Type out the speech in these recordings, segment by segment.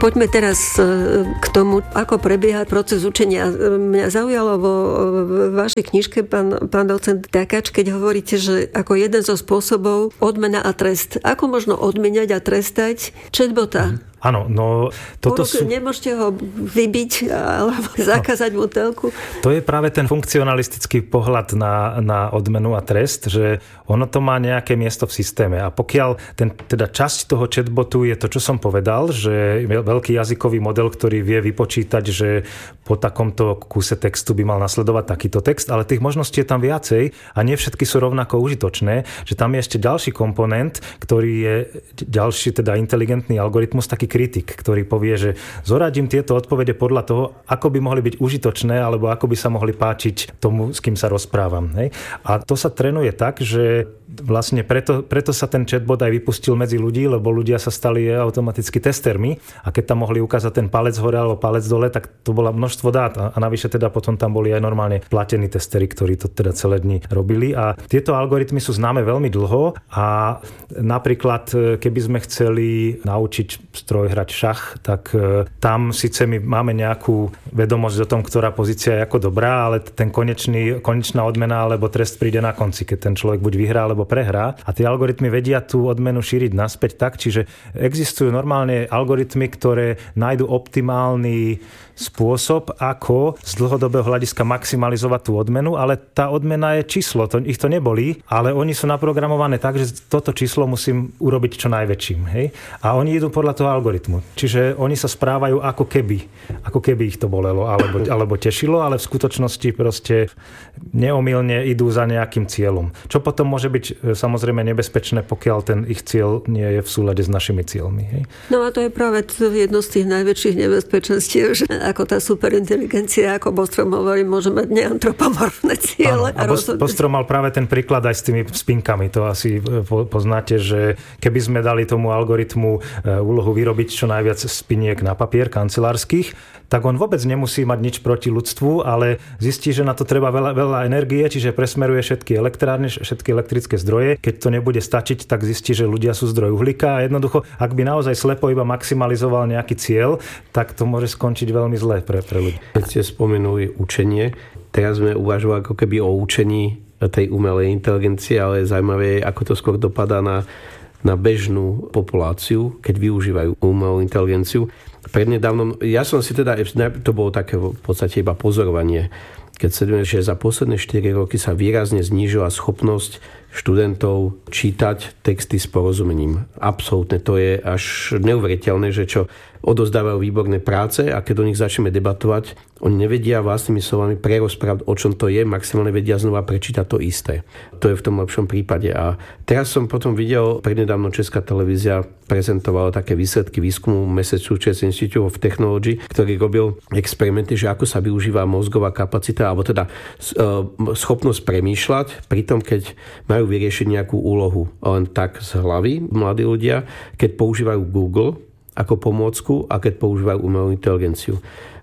Poďme teraz k tomu, ako prebieha proces učenia. Mňa zaujalo vo vašej knižke, pán docent Takáč, keď hovoríte, že ako jeden zo spôsobov odmena a trest. Ako možno odmeniať a trestať chatbota? Áno, no toto nemôžete ho vybiť alebo zakázať mu telku. To je práve ten funkcionalistický pohľad na odmenu a trest, že ono to má nejaké miesto v systéme. A pokiaľ teda časť toho chatbotu je to, čo som povedal, že veľký jazykový model, ktorý vie vypočítať, že po takomto kúse textu by mal nasledovať takýto text, ale tých možností je tam viacej a nie všetky sú rovnako užitočné, že tam je ešte ďalší komponent, ktorý je ďalší teda inteligentný algoritmus, taký kritik, ktorý povie, že zoradím tieto odpovede podľa toho, ako by mohli byť užitočné alebo ako by sa mohli páčiť tomu, s kým sa rozprávam. Hej? A to sa trénuje tak, že vlastne preto sa ten chatbot aj vypustil medzi ľudí, lebo ľudia sa stali automaticky testermi a keď tam mohli ukázať ten palec hore alebo palec dole, tak to bola množstvo dát a navyše teda potom tam boli aj normálne platení testery, ktorí to teda celé dni robili a tieto algoritmy sú známe veľmi dlho a napríklad keby sme chceli naučiť stroj hrať šach, tak tam síce my máme nejakú vedomosť o tom, ktorá pozícia je ako dobrá, ale ten konečná odmena alebo trest príde na konci, keď ten človek buď vyhrá alebo prehrá. A tie algoritmy vedia tú odmenu šíriť naspäť tak, čiže existujú normálne algoritmy, ktoré nájdu optimálny spôsob, ako z dlhodobého hľadiska maximalizovať tú odmenu, ale tá odmena je číslo, ich to nebolí, ale oni sú naprogramované tak, že toto číslo musím urobiť čo najväčším. Hej? A oni idú podľa toho algoritmu. Čiže oni sa správajú ako keby ich to bolelo alebo tešilo, ale v skutočnosti proste neomylne idú za nejakým cieľom. Čo potom môže byť samozrejme nebezpečné, pokiaľ ten ich cieľ nie je v súlade s našimi cieľmi. Hej? No a to je práve jedno z tých najväčších nebezpečenstiev, že ako tá superinteligencia, ako Bostrom hovorí, môže mať neantropomorfné ciele. Áno, a Bostrom mal práve ten príklad aj s tými spinkami. To asi poznáte, že keby sme dali tomu algoritmu úlohu vyrobiť čo najviac spiniek na papier kancelárskych, tak on vôbec nemusí mať nič proti ľudstvu, ale zistí, že na to treba veľa energie, čiže presmeruje všetky elektrárne, všetky elektrické zdroje. Keď to nebude stačiť, tak zistí, že ľudia sú zdroj uhlíka a jednoducho, ak by naozaj slepo iba maximalizoval nejaký cieľ, tak to môže skončiť veľmi zle pre ľudí. Keď ste spomenuli učenie, teraz sme uvažovali ako keby o učení tej umelej inteligencie, ale zaujímavé je, ako to skôr dopadá na bežnú populáciu, keď využívajú umelú inteligenciu. Prednedávnom, ja som si teda, to bolo také v podstate iba pozorovanie, keď sledujem, že za posledné 4 roky sa výrazne znížila schopnosť študentov čítať texty s porozumením. Absolútne, to je až neuveriteľné, že čo odozdávajú výborné práce a keď o nich začneme debatovať, oni nevedia vlastnými slovami prerozprávať, o čom to je, maximálne vedia znova prečítať to isté. To je v tom lepšom prípade. A teraz som potom videl, prednedávno Česká televízia prezentovala také výsledky výskumu Massachusetts Institute of Technology, ktorý robil experimenty, že ako sa využíva mozgová kapacita, alebo teda schopnosť premýšľať, pritom keď majú vyriešiť nejakú úlohu len tak z hlavy mladí ľudia, keď používajú Google ako pomôcku a keď používajú umelú inteligenciu.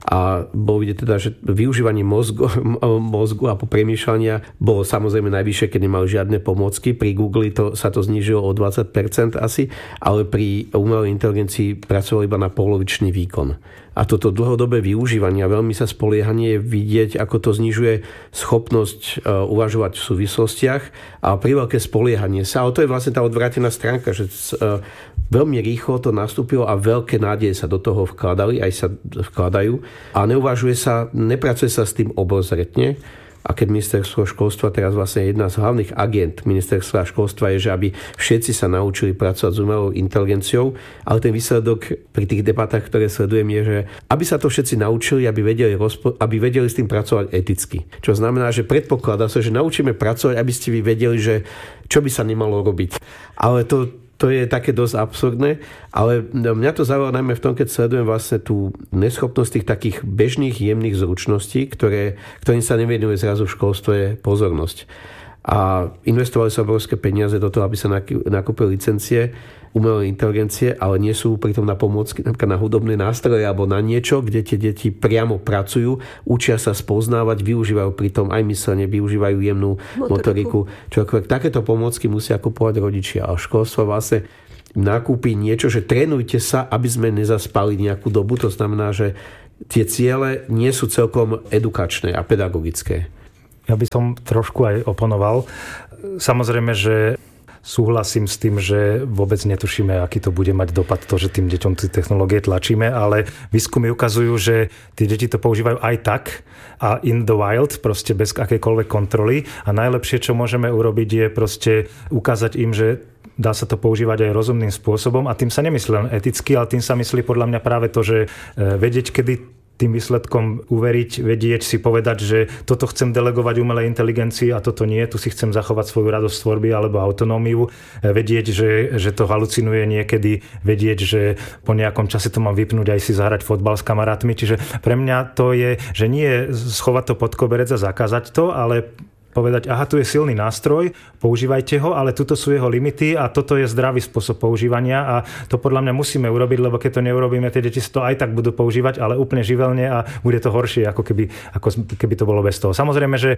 A bolo vidieť teda, že využívanie mozgu a premýšľania bolo samozrejme najvyššie, keď nemali žiadne pomôcky. Pri Google sa to znížilo o 20% asi, ale pri umelej inteligencii pracovali iba na polovičný výkon. A toto dlhodobé využívanie a veľmi sa spoliehanie je vidieť, ako to znižuje schopnosť uvažovať v súvislostiach a pri veľké spoliehanie sa. Ale to je vlastne tá odvrátená stránka, že veľmi rýchlo to nastúpilo a veľké nádeje sa do toho vkladali, aj sa vkladajú. A nepracuje sa s tým obozretne. A keď ministerstvo školstva, teraz vlastne jedna z hlavných agent ministerstva školstva je, že aby všetci sa naučili pracovať s umelou inteligenciou, ale ten výsledok pri tých debatách, ktoré sledujem, je, že aby sa to všetci naučili, aby vedeli s tým pracovať eticky. Čo znamená, že predpokladá sa, že naučíme pracovať, aby ste vy vedeli, že čo by sa nemalo robiť. Ale to je také dosť absurdné, ale mňa to zaujalo najmä v tom, keď sledujem vlastne tú neschopnosť tých takých bežných jemných zručností, ktorým sa nevenuje zrazu v školstve pozornosť. A investovali sa obrovské peniaze do toho, aby sa nakúpili licencie umelej inteligencie, ale nie sú pritom na pomôcky, napríklad na hudobné nástroje alebo na niečo, kde tie deti priamo pracujú, učia sa spoznávať, využívajú pritom aj myslenie, využívajú jemnú motoriku. Čokoľvek. Takéto pomôcky musia kupovať rodičia. A školstvo vlastne nakúpi niečo, že trénujte sa, aby sme nezaspali nejakú dobu. To znamená, že tie ciele nie sú celkom edukačné a pedagogické. Ja by som trošku aj oponoval. Samozrejme, že súhlasím s tým, že vôbec netušíme, aký to bude mať dopad to, že tým deťom tie technológie tlačíme, ale výskumy ukazujú, že tie deti to používajú aj tak a in the wild, proste bez akejkoľvek kontroly. A najlepšie, čo môžeme urobiť, je proste ukázať im, že dá sa to používať aj rozumným spôsobom a tým sa nemyslí len eticky, ale tým sa myslí podľa mňa práve to, že vedieť, kedy tým výsledkom uveriť, vedieť si povedať, že toto chcem delegovať umelej inteligencii a toto nie, tu si chcem zachovať svoju radosť tvorby alebo autonómiu, vedieť, že to halucinuje niekedy, vedieť, že po nejakom čase to mám vypnúť aj si zahrať fotbal s kamarátmi. Čiže pre mňa to je, že nie schovať to pod koberec a zakázať to, ale povedať, aha, tu je silný nástroj, používajte ho, ale tuto sú jeho limity a toto je zdravý spôsob používania a to podľa mňa musíme urobiť, lebo keď to neurobíme, tie deti to aj tak budú používať, ale úplne živelne a bude to horšie, ako keby to bolo bez toho. Samozrejme, že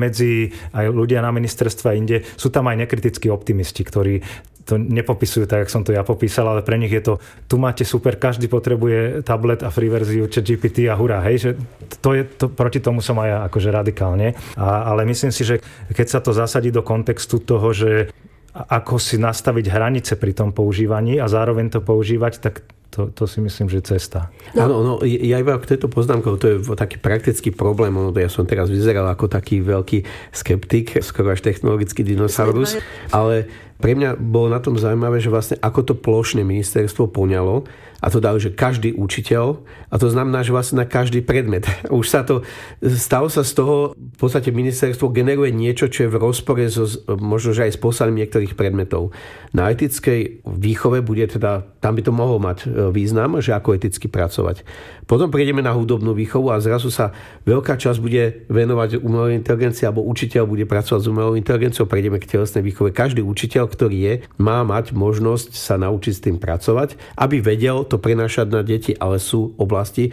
aj ľudia na ministerstve a inde sú tam aj nekritickí optimisti, ktorí to nepopisujú tak, jak som to ja popísal, ale pre nich je to, tu máte super, každý potrebuje tablet a free verziu ChatGPT a hurá, hej, že proti tomu som aj ja akože radikálne. Ale myslím si, že keď sa to zasadí do kontextu toho, že ako si nastaviť hranice pri tom používaní a zároveň to používať, tak to si myslím, že je cesta. Áno, ja iba k tejto poznámke, to je taký praktický problém. Ja som teraz vyzeral ako taký veľký skeptik, skoro až technologický dinosaurus, ale pre mňa bolo na tom zaujímavé, že vlastne ako to plošne ministerstvo poňalo a to dali, že každý učiteľ a to znamená, že vlastne na každý predmet. Už stalo sa z toho, v podstate ministerstvo generuje niečo, čo je v rozpore možno, že aj s poslaním niektorých predmetov. Na etickej výchove bude teda, tam by to mohlo mať význam, že ako eticky pracovať. Potom prejdeme na hudobnú výchovu a zrazu sa veľká časť bude venovať umelej inteligencii alebo učiteľ bude pracovať s umelou inteligenciou, prejdeme k telesnej výchove. Každý učiteľ, ktorý má mať možnosť sa naučiť s tým pracovať, aby vedel to prenášať na deti, ale sú oblasti,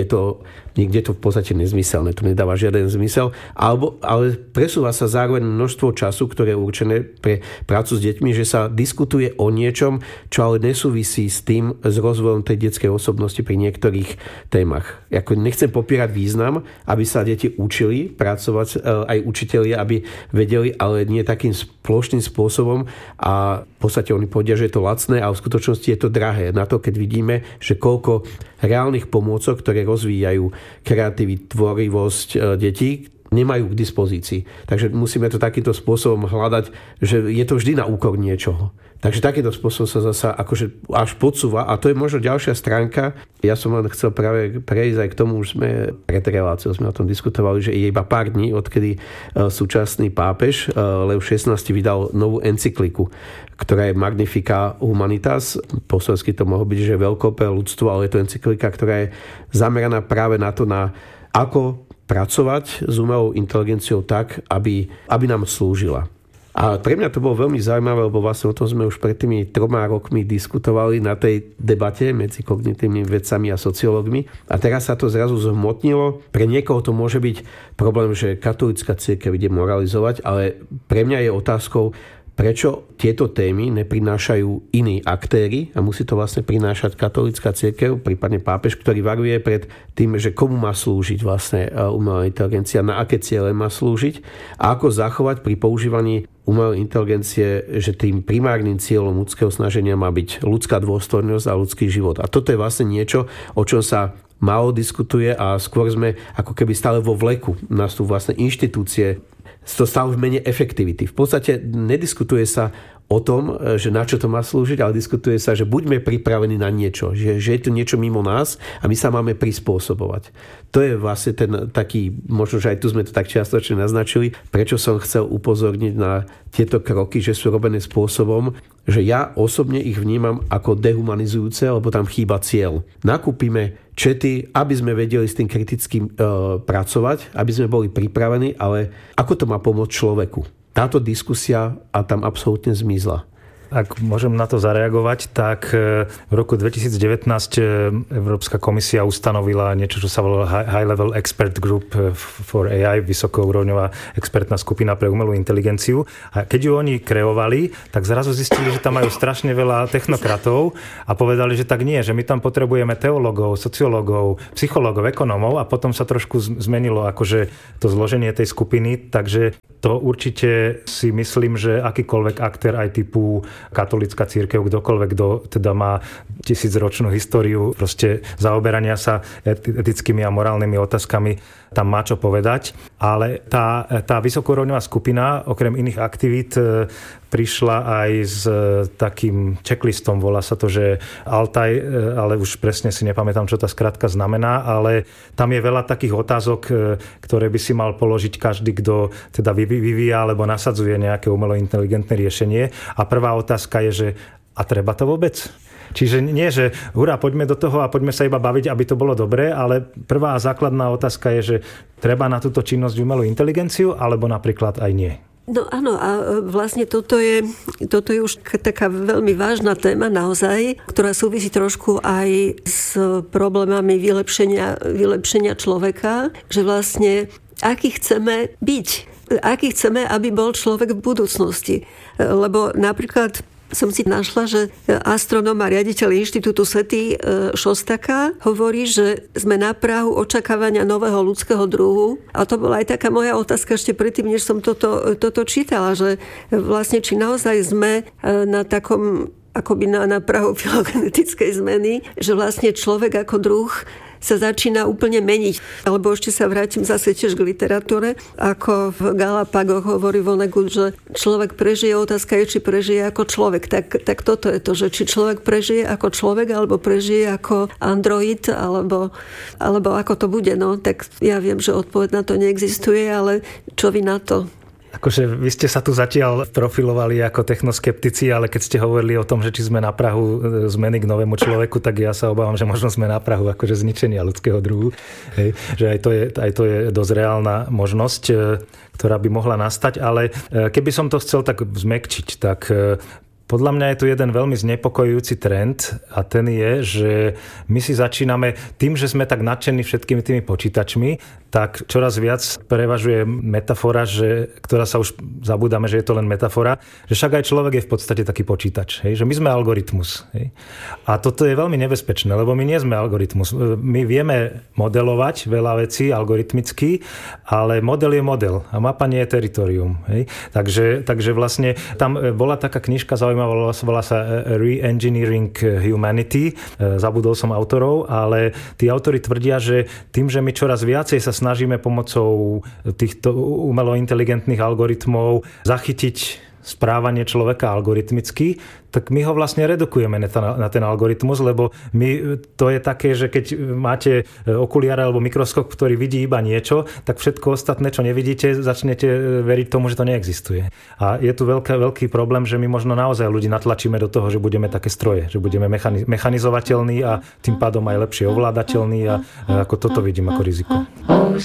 kde to v podstate nezmyselné, to nedáva žiaden zmysel, ale presúva sa zároveň množstvo času, ktoré je určené pre prácu s deťmi, že sa diskutuje o niečom, čo ale nesúvisí s rozvojom tej detskej osobnosti pri niektorých témach. Nechcem popierať význam, aby sa deti učili pracovať, aj učitelia, aby vedeli, ale nie takým plošným spôsobom a v podstate oni povedia, že je to lacné a v skutočnosti je to drahé. Na to, keď vidíme, že koľko reálnych pomôcok, ktoré rozvíjajú kreativitu, tvorivosť detí, nemajú k dispozícii. Takže musíme to takýmto spôsobom hľadať, že je to vždy na úkor niečoho. Takže takýmto spôsobom sa zasa akože až podsúva a to je možno ďalšia stránka. Ja som len chcel práve prejsť aj k tomu, už sme pred reláciou sme o tom diskutovali, že je iba pár dní, odkedy súčasný pápež Lev XVI vydal novú encykliku, ktorá je Magnificat Humanitas. Po slovensky to mohlo byť, že veľkolepé ľudstvo, ale je to encyklika, ktorá je zameraná práve na to, ako pracovať s umelou inteligenciou tak, aby nám slúžila. A pre mňa to bolo veľmi zaujímavé, lebo vlastne o tom sme už pred tými 3 rokmi diskutovali na tej debate medzi kognitívnymi vedcami a sociológmi. A teraz sa to zrazu zhmotnilo. Pre niekoho to môže byť problém, že katolícka cirkev ide moralizovať, ale pre mňa je otázkou, prečo tieto témy neprinášajú iní aktéri a musí to vlastne prinášať katolícka cirkev, prípadne pápež, ktorý varuje pred tým, že komu má slúžiť vlastne umelá inteligencia, na aké ciele má slúžiť a ako zachovať pri používaní umelej inteligencie, že tým primárnym cieľom ľudského snaženia má byť ľudská dôstojnosť a ľudský život. A toto je vlastne niečo, o čom sa málo diskutuje a skôr sme ako keby stále vo vleku. Nás tu vlastne inštitúcie to stále v mene efektivity. V podstate nediskutuje sa o tom, že na čo to má slúžiť, ale diskutuje sa, že buďme pripravení na niečo, že je to niečo mimo nás a my sa máme prispôsobovať. To je vlastne ten taký, možno, že aj tu sme to tak čiastočne naznačili, prečo som chcel upozorniť na tieto kroky, že sú robené spôsobom, že ja osobne ich vnímam ako dehumanizujúce, lebo tam chýba cieľ. Nakúpime čety, aby sme vedeli s tým kritickým pracovať, aby sme boli pripravení, ale ako to má pomôcť človeku? Táto diskusia a tam absolútne zmizla. Ak môžem na to zareagovať, tak v roku 2019 Európska komisia ustanovila niečo, čo sa volá High Level Expert Group for AI, vysokourovňová expertná skupina pre umelú inteligenciu. A keď ju oni kreovali, tak zrazu zistili, že tam majú strašne veľa technokratov a povedali, že tak nie, že my tam potrebujeme teológov, sociológov, psychológov, ekonómov a potom sa trošku zmenilo akože to zloženie tej skupiny, takže to určite si myslím, že akýkoľvek aktér aj typu katolícka cirkev, kdokoľvek, kto teda má 1000-ročnú históriu proste zaoberania sa etickými a morálnymi otázkami, tam má čo povedať. Ale tá vysokourovňová skupina, okrem iných aktivít, prišla aj s takým checklistom, volá sa to, že Altaj, ale už presne si nepamätám, čo tá skratka znamená, ale tam je veľa takých otázok, ktoré by si mal položiť každý, kto teda vyvíja alebo nasadzuje nejaké umelo inteligentné riešenie. A prvá otázka je, že a treba to vôbec? Čiže nie, že hurá, poďme do toho a poďme sa iba baviť, aby to bolo dobré, ale prvá základná otázka je, že treba na túto činnosť umelú inteligenciu, alebo napríklad aj nie. No áno, a vlastne toto je už taká veľmi vážna téma naozaj, ktorá súvisí trošku aj s problémami vylepšenia človeka, že vlastne aký chceme byť, aký chceme, aby bol človek v budúcnosti. Lebo napríklad som si našla, že astronóm a riaditeľ inštitútu SETI Šostaka hovorí, že sme na prahu očakávania nového ľudského druhu. A to bola aj taká moja otázka ešte predtým, než som toto čítala, že vlastne či naozaj sme na takom akoby na prahu filogenetickej zmeny, že vlastne človek ako druh sa začína úplne meniť. Alebo ešte sa vrátim zase tiež k literatúre. Ako v Galapagoch hovorí Vonnegut, že človek prežije, otázka je, či prežije ako človek. Tak toto je to, že či človek prežije ako človek, alebo prežije ako android, alebo ako to bude. No, tak ja viem, že odpoveď na to neexistuje, ale čo vy na to? Akože vy ste sa tu zatiaľ profilovali ako technoskeptici, ale keď ste hovorili o tom, že či sme na prahu zmeny k novému človeku, tak ja sa obávam, že možno sme na prahu akože zničenia ľudského druhu. Hej, že aj to je dosť reálna možnosť, ktorá by mohla nastať, ale keby som to chcel tak zmäkčiť, tak podľa mňa je tu jeden veľmi znepokojujúci trend a ten je, že my si začíname tým, že sme tak nadšení všetkými tými počítačmi, tak čoraz viac prevažuje metafora, ktorá sa už zabúdame, že je to len metafora, že však aj človek je v podstate taký počítač, hej? Že my sme algoritmus. Hej? A toto je veľmi nebezpečné, lebo my nie sme algoritmus. My vieme modelovať veľa vecí algoritmicky, ale model je model a mapa nie je teritorium. Hej? Takže vlastne tam bola taká knižka zaujímavá, volá sa Re-Engineering Humanity. Zabudol som autorov, ale tí autori tvrdia, že tým, že my čoraz viacej sa snažíme pomocou týchto umelo inteligentných algoritmov zachytiť správanie človeka algoritmicky, tak my ho vlastne redukujeme na ten algoritmus, lebo to je také, že keď máte okuliare alebo mikroskop, ktorý vidí iba niečo, tak všetko ostatné, čo nevidíte, začnete veriť tomu, že to neexistuje. A je tu veľký problém, že my možno naozaj ľudí natlačíme do toho, že budeme také stroje, že budeme mechanizovateľní a tým pádom aj lepšie ovládateľní a ako toto vidím ako riziko.